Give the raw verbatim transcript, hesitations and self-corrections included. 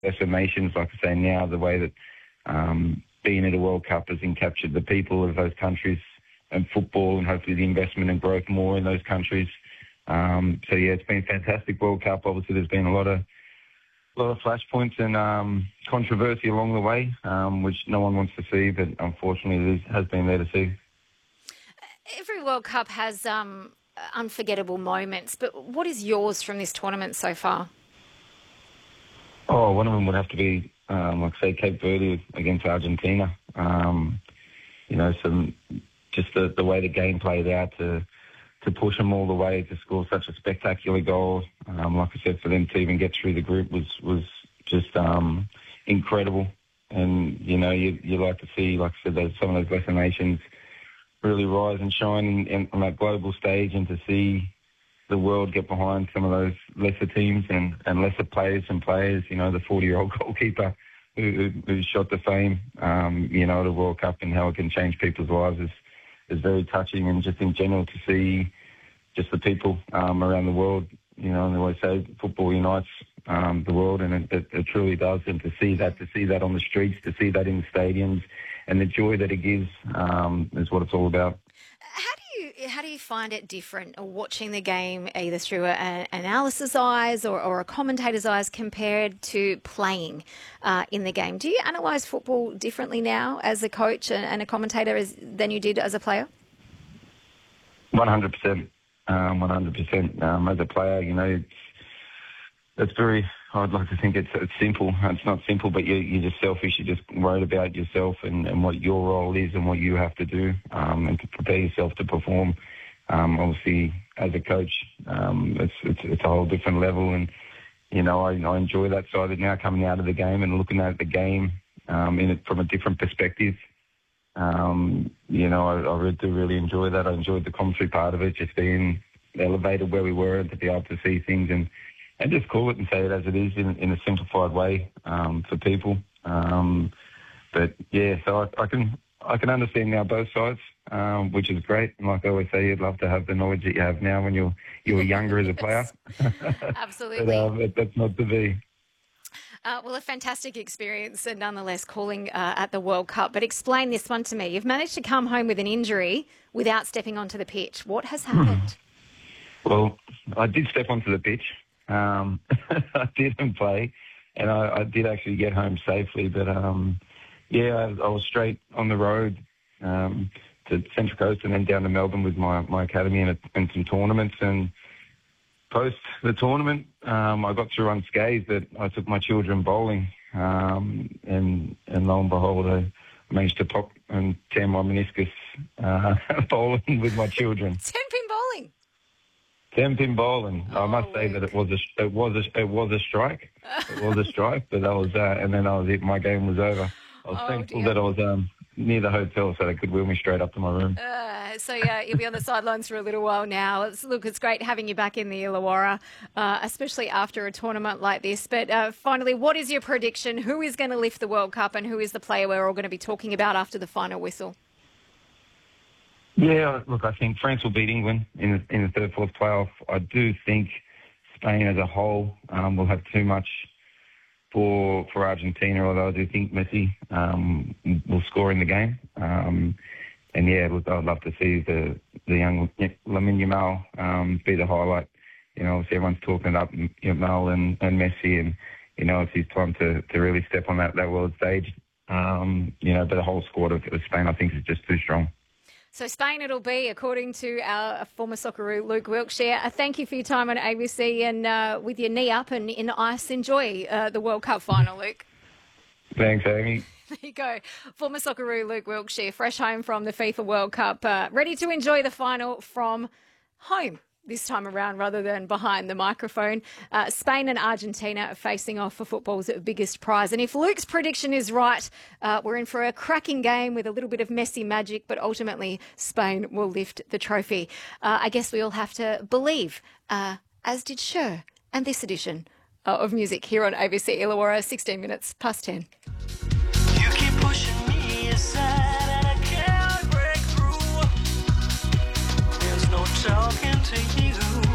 lesser nations, like I say now, the way that um, being at a World Cup has encaptured the people of those countries and football, and hopefully the investment and growth more in those countries. Um, so yeah, it's been a fantastic World Cup. Obviously, there's been a lot of a lot of flashpoints and um, controversy along the way, um, which no one wants to see, but unfortunately it has been there to see. Every World Cup has um, unforgettable moments, but what is yours from this tournament so far? Oh, one of them would have to be, um, like say, Cape Verde against Argentina. Um, you know, some just the, the way the game played out to to push them all the way to score such a spectacular goal. Um, like I said, for them to even get through the group was was just um, incredible. And you know, you you like to see, like I said, those, some of those lesser nations really rise and shine in, in, on that global stage, and to see the world get behind some of those lesser teams and, and lesser players and players. You know, the forty-year-old goalkeeper who, who, who shot to fame, um, you know, at a World Cup, and how it can change people's lives is is very touching. And just in general to see just the people um, around the world, you know, and they always say football unites um, the world, and it, it, it truly does. And to see that, to see that on the streets, to see that in the stadiums, and the joy that it gives um, is what it's all about. How do you how do you find it different watching the game either through an analysis eyes or, or a commentator's eyes compared to playing uh, in the game? Do you analyse football differently now as a coach and, and a commentator as, than you did as a player? one hundred percent. Um, one hundred percent. Um, as a player, you know, it's, it's very, I'd like to think it's, it's simple. It's not simple, but you, you're just selfish. You're just worried about yourself and, and what your role is and what you have to do um, and to prepare yourself to perform. Um, obviously, as a coach, um, it's, it's it's a whole different level. And, you know, I, I enjoy that side of it now, coming out of the game and looking at the game um, in it from a different perspective. Um, you know, I, I really do really enjoy that. I enjoyed the commentary part of it, just being elevated where we were and to be able to see things and, and just call it and say it as it is in, in a simplified way um, for people. Um, but yeah, so I, I can I can understand now both sides, um, which is great. And like I always say, you'd love to have the knowledge that you have now when you're you were younger as a player. Absolutely. but, uh, but that's not to be. Uh, well, a fantastic experience, and nonetheless, calling uh, at the World Cup. But explain this one to me. You've managed to come home with an injury without stepping onto the pitch. What has happened? Well, I did step onto the pitch. Um, I didn't play, and I, I did actually get home safely. But um, yeah, I, I was straight on the road um, to Central Coast and then down to Melbourne with my, my academy and, a, and some tournaments. And post the tournament, um, I got through unscathed, but I took my children bowling, um, and and lo and behold, I managed to pop and tear my meniscus uh, bowling with my children. Ten pin bowling. Ten pin bowling. Oh, I must say that it was a it was a it was a strike. It was a strike, but that was uh, and then I was it. My game was over. I was Oh, thankful dear. that I was um, near the hotel, so they could wheel me straight up to my room. Uh, so, yeah, you'll be on the sidelines for a little while now. It's, look, it's great having you back in the Illawarra, uh, especially after a tournament like this. But uh, finally, what is your prediction? Who is going to lift the World Cup, and who is the player we're all going to be talking about after the final whistle? Yeah, look, I think France will beat England in the, in the third, fourth playoff. I do think Spain as a whole um, will have too much for for Argentina, although I do think Messi um, will score in the game. Um, and yeah, look, I'd love to see the the young Lamine Yamal um, be the highlight. You know, obviously everyone's talking up Yamal and, and Messi, and you know it's his time to, to really step on that, that world stage. Um, you know, but the whole squad of, of Spain, I think, is just too strong. So Spain it'll be, according to our former Socceroo, Luke Wilkshire. Uh, thank you for your time on A B C, and uh, with your knee up and in ice, enjoy uh, the World Cup final, Luke. Thanks, Amy. There you go. Former Socceroo, Luke Wilkshire, fresh home from the FIFA World Cup, uh, ready to enjoy the final from home this time around rather than behind the microphone. Uh, Spain and Argentina are facing off for football's biggest prize. And if Luke's prediction is right, uh, we're in for a cracking game with a little bit of Messi magic, but ultimately Spain will lift the trophy. Uh, I guess we all have to believe, uh, as did Cher, and this edition uh, of music here on A B C Illawarra, sixteen minutes past ten. You keep pushing me aside and I can't break through. There's no talking to you.